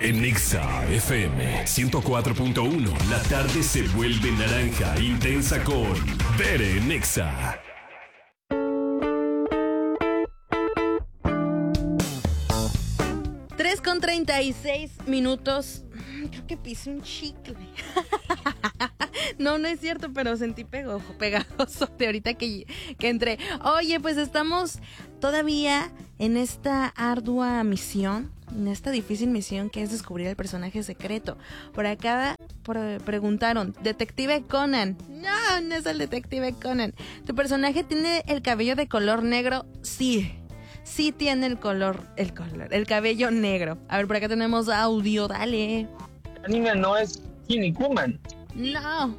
En Exa FM 104.1, la tarde se vuelve naranja intensa con Bere en Exa. Con 36 minutos. Creo que pisé un chicle. No es cierto, pero sentí pegajoso de ahorita que entré. Oye, pues estamos todavía en esta ardua misión, en esta difícil misión que es descubrir el personaje secreto. Por acá preguntaron, ¿Detective Conan? No es el Detective Conan. ¿Tu personaje tiene el cabello de color negro? Sí tiene el cabello negro. A ver, por acá tenemos audio, dale. El anime no es Kinnikuman. No.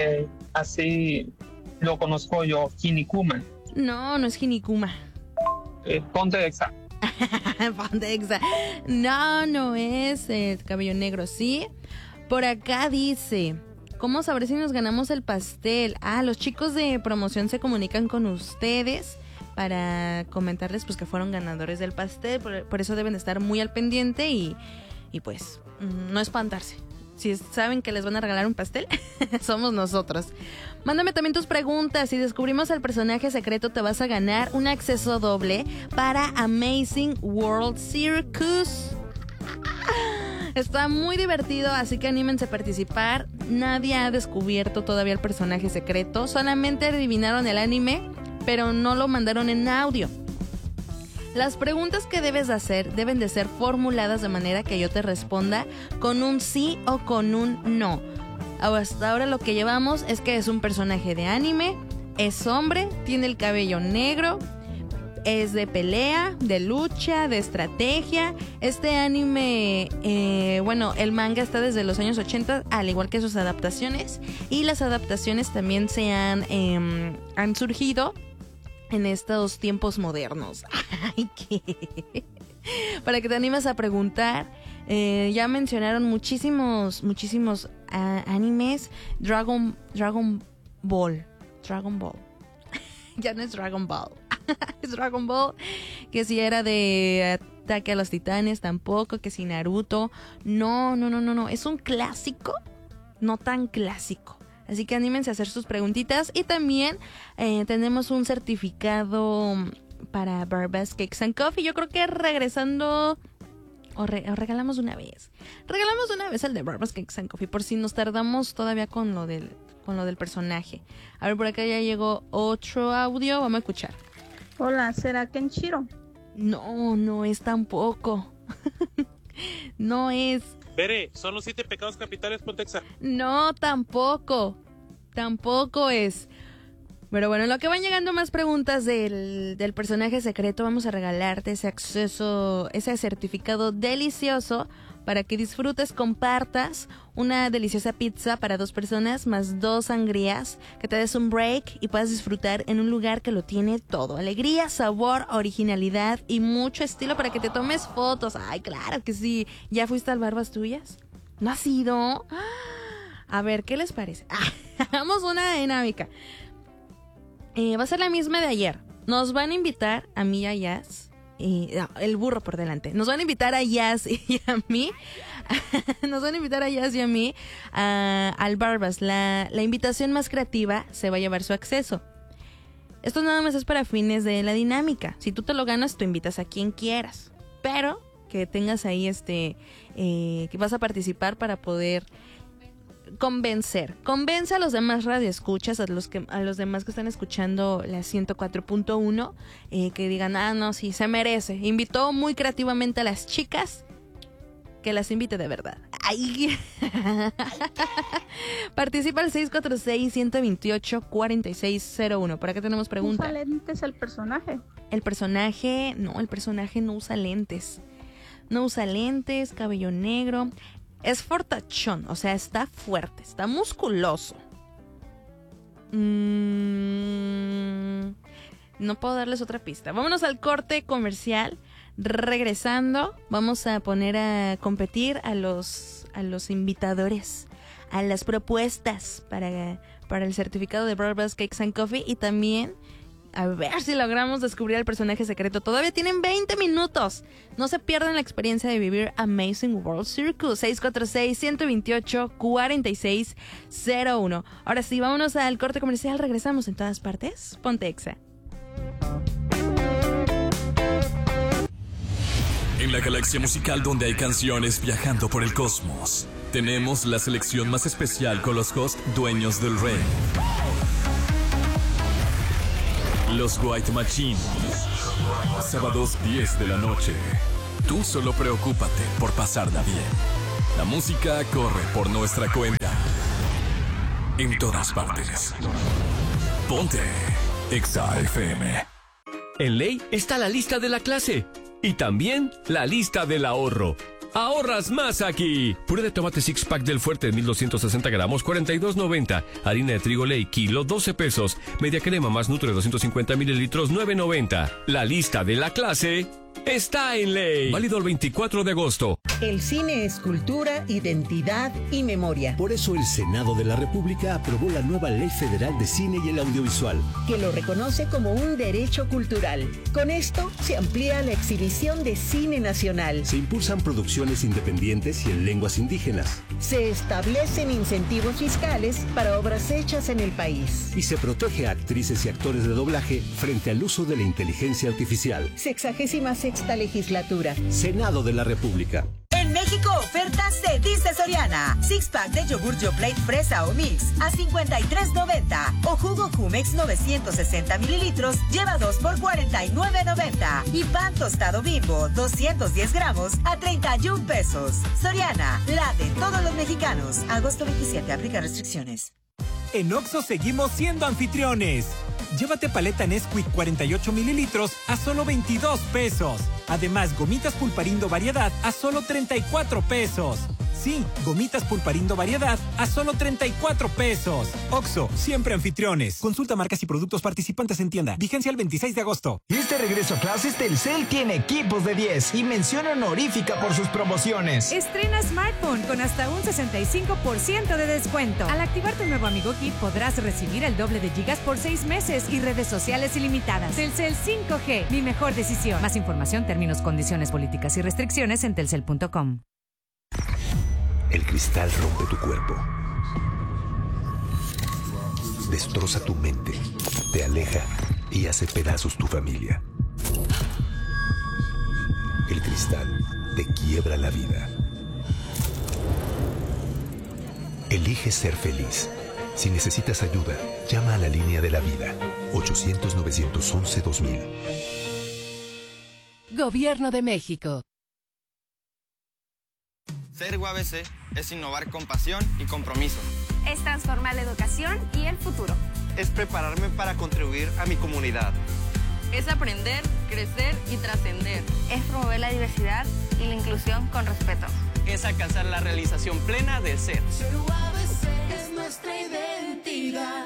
Así lo conozco yo, Kinnikuman. No es Kinnikuman. Ponte Exa. Ponte Exa. No es el cabello negro, ¿sí? Por acá dice, ¿cómo sabré si nos ganamos el pastel? Los chicos de promoción se comunican con ustedes para comentarles pues que fueron ganadores del pastel, por eso deben de estar muy al pendiente y pues no espantarse. Si saben que les van a regalar un pastel, somos nosotros. Mándame también tus preguntas. Si descubrimos el personaje secreto, te vas a ganar un acceso doble para Amazing World Circus. Está muy divertido, así que anímense a participar. Nadie ha descubierto todavía el personaje secreto, solamente adivinaron el anime, pero no lo mandaron en audio. Las preguntas que debes hacer deben de ser formuladas de manera que yo te responda con un sí o con un no. Hasta ahora lo que llevamos es que es un personaje de anime, es hombre, tiene el cabello negro, es de pelea, de lucha, de estrategia. Este anime, el manga está desde los años 80, al igual que sus adaptaciones. Y las adaptaciones también han surgido en estos tiempos modernos. Ay, ¿qué? Para que te animes a preguntar. Ya mencionaron muchísimos animes. Dragon Ball. Ya no es Dragon Ball. Es Dragon Ball. Que si era de Ataque a los Titanes, tampoco. Que si Naruto. No. Es un clásico, no tan clásico. Así que anímense a hacer sus preguntitas. Y también tenemos un certificado para Barbas Cakes and Coffee. Yo creo que regresando, o regalamos una vez. Regalamos una vez el de Barbas Cakes and Coffee, por si nos tardamos todavía con lo del personaje. A ver, por acá ya llegó otro audio. Vamos a escuchar. Hola, ¿será Kenshiro? No es tampoco. No es. Bere, son los 7 pecados capitales, ponte Exa. No, tampoco es. Pero bueno, en lo que van llegando más preguntas del personaje secreto, vamos a regalarte ese acceso, ese certificado delicioso para que disfrutes, compartas una deliciosa pizza para 2 personas más 2 sangrías, que te des un break y puedas disfrutar en un lugar que lo tiene todo: alegría, sabor, originalidad y mucho estilo para que te tomes fotos. Ay, claro que sí. ¿Ya fuiste al Barbas Tuyas? ¿No has ido? A ver, ¿qué les parece? Hagamos una dinámica. Va a ser la misma de ayer. Nos van a invitar a mí y a Jazz. El burro por delante. Nos van a invitar a Jazz y a mí. Al Barbas. La invitación más creativa se va a llevar su acceso. Esto nada más es para fines de la dinámica. Si tú te lo ganas, tú invitas a quien quieras. Pero que tengas ahí que vas a participar para poder Convence a los demás radioescuchas, a los demás que están escuchando la 104.1, que digan, no, sí, se merece. Invitó muy creativamente a las chicas, que las invite de verdad. ¡Ay! Participa al 646-128-4601. Por acá tenemos preguntas. ¿Usa lentes el personaje? El personaje no usa lentes. No usa lentes, cabello negro. Es fortachón, o sea, está fuerte, está musculoso. No puedo darles otra pista. Vámonos al corte comercial. Regresando, vamos a poner a competir a los invitadores, a las propuestas para el certificado de Barbas Cakes and Coffee, y también A ver si logramos descubrir al personaje secreto. Todavía tienen 20 minutos. No se pierdan la experiencia de vivir Amazing World Circus. 646-128-4601. Ahora sí, vámonos al corte comercial. Regresamos en todas partes. Ponte Exa. En la galaxia musical donde hay canciones viajando por el cosmos, tenemos la selección más especial con los hosts dueños del rey. Los White Machine. Sábados 10 de la noche. Tú solo preocúpate por pasarla bien. La música corre por nuestra cuenta. En todas partes. Ponte Exa FM. En Ley está la lista de la clase y también la lista del ahorro. ¡Ahorras más aquí! Puré de tomate six pack del Fuerte de 1260 gramos, 42.90. Harina de trigo Ley, kilo, 12 pesos. Media crema más Nutri de 250 mililitros, 9.90. La lista de la clase está en Ley. Válido el 24 de agosto. El cine es cultura, identidad y memoria. Por eso el Senado de la República aprobó la nueva Ley Federal de Cine y el Audiovisual, que lo reconoce como un derecho cultural. Con esto se amplía la exhibición de cine nacional. Se impulsan producciones independientes y en lenguas indígenas. Se establecen incentivos fiscales para obras hechas en el país. Y se protege a actrices y actores de doblaje frente al uso de la inteligencia artificial. 66ª legislatura. Senado de la República. En México, ofertas de Dice Soriana. Six pack de yogur Yoplait fresa o mix a $53.90. O jugo Jumex 960 mililitros lleva 2 por $49.90. Y pan tostado Bimbo 210 gramos a 31 pesos. Soriana, la de todos los mexicanos. Agosto 27, aplica restricciones. En Oxxo seguimos siendo anfitriones. Llévate paleta Nesquik 48 mililitros a solo 22 pesos. Además, gomitas Pulparindo variedad a solo 34 pesos. Sí, gomitas Pulparindo variedad a solo 34 pesos. Oxxo, siempre anfitriones. Consulta marcas y productos participantes en tienda. Vigencia el 26 de agosto. Este regreso a clases, Telcel tiene equipos de 10 y mención honorífica por sus promociones. Estrena smartphone con hasta un 65% de descuento. Al activar tu nuevo Amigo Kit podrás recibir el doble de gigas por 6 meses y redes sociales ilimitadas. Telcel 5G, mi mejor decisión. Más información, términos, condiciones, políticas y restricciones en telcel.com. El cristal rompe tu cuerpo, destroza tu mente, te aleja y hace pedazos tu familia. El cristal te quiebra la vida. Elige ser feliz. Si necesitas ayuda, llama a la línea de la vida, 800-911-2000. Gobierno de México. Ser UABC es innovar con pasión y compromiso. Es transformar la educación y el futuro. Es prepararme para contribuir a mi comunidad. Es aprender, crecer y trascender. Es promover la diversidad y la inclusión con respeto. Es alcanzar la realización plena del ser. Ser UABC es nuestra identidad.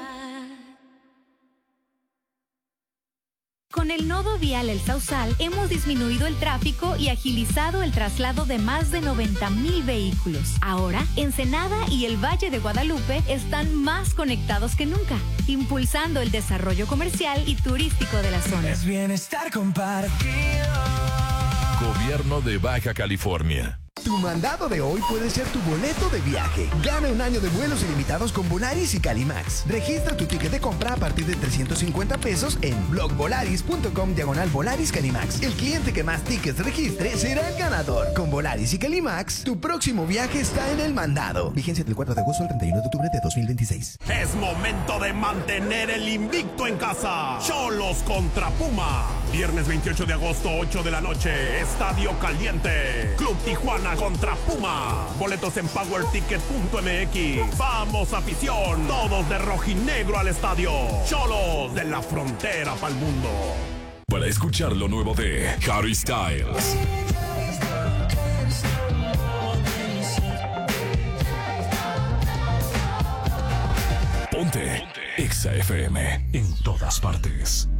Con el nodo vial El Sausal hemos disminuido el tráfico y agilizado el traslado de más de 90,000 vehículos. Ahora, Ensenada y el Valle de Guadalupe están más conectados que nunca, impulsando el desarrollo comercial y turístico de la zona. Es bienestar compartido. Gobierno de Baja California. Tu mandado de hoy puede ser tu boleto de viaje. Gana un año de vuelos ilimitados con Volaris y Calimax. Registra tu ticket de compra a partir de 350 pesos en blogvolaris.com/Volaris Calimax. El cliente que más tickets registre será el ganador. Con Volaris y Calimax, tu próximo viaje está en el mandado. Vigencia del 4 de agosto al 31 de octubre de 2026. Es momento de mantener el invicto en casa. Xolos contra Puma. Viernes 28 de agosto, 8 de la noche. Estadio Caliente. Club Tijuana contra Puma. Boletos en powerticket.mx. Vamos, afición. Todos de rojinegro al estadio. Xolos de la frontera pa'l mundo. Para escuchar lo nuevo de Harry Styles. Ponte Exa FM en todas partes.